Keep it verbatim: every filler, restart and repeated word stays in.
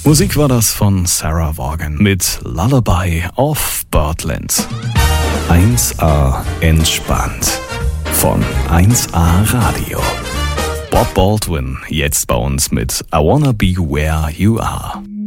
Musik war das von Sarah Vaughan mit Lullaby of Birdland. eins A entspannt von eins A Radio. Bob Baldwin jetzt bei uns mit I Wanna Be Where You Are.